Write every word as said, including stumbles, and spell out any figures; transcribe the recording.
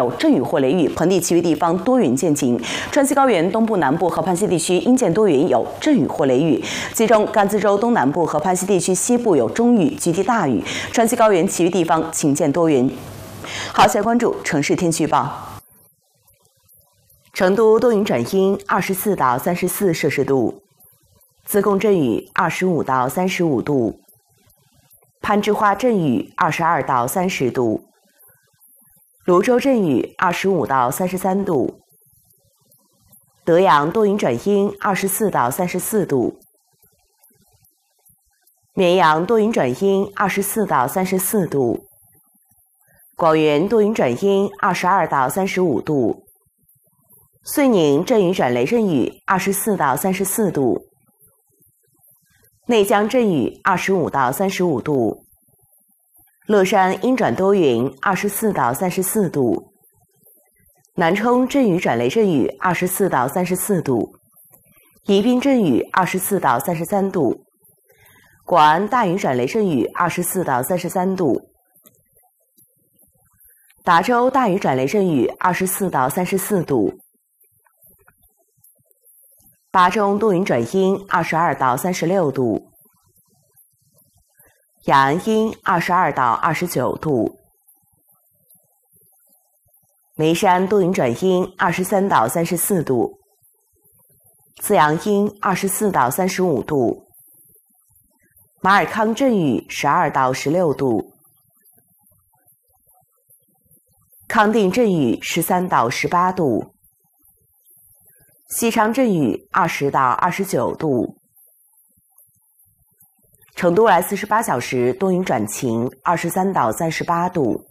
有阵雨或雷雨，盆地其余地方多云见晴。川西高原东部、南部和潘西地区阴见多云，有阵雨或雷雨。其中，甘孜州东南部和潘西地区西部有中雨，局地大雨。川西高原其余地方晴见多云。好，下来关注城市天气预报。 成都多云转阴，二十四到三十四摄氏度；自贡阵雨，二十五到三十五度；攀枝花阵雨，二十二到三十度；泸州阵雨，二十五到三十三度；德阳多云转阴，二十四到三十四度；绵阳多云转阴，二十四到三十四度；广元多云转阴，二十二到三十五度。 遂宁阵雨转雷阵雨，二十四到三十四度；内江阵雨，二十五到三十五度；乐山阴转多云，二十四到三十四度；南充阵雨转雷阵雨，二十四到三十四度；宜宾阵雨，二十四到三十三度；广安大雨转雷阵雨，二十四到三十三度；达州大雨转雷阵雨，二十四到三十四度。 巴中多云转阴，二十二到三十六度；雅安阴，二十二到二十九度；眉山多云转阴，二十三到三十四度；资阳阴，二十四到三十五度；马尔康阵雨，十二到十六度；康定阵雨，十三到十八度。 西昌阵雨二十到二十九度，成都未来四十八小时多云转晴，二十三到三十八度。